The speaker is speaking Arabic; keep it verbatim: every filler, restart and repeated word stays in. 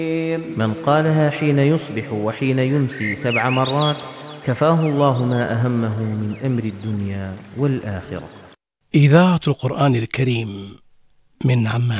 من قالها حين يصبح وحين يمسي سبع مرات كفاه الله ما أهمه من أمر الدنيا والآخرة. إذاعة القرآن الكريم من عمان.